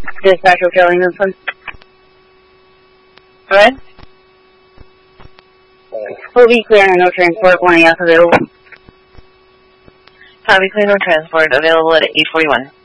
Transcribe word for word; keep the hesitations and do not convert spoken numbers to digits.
Dispatcher trailing this one. Go ahead. Will be clear and no transport, one A F available. Copy, clear, no transport, available at eight forty-one.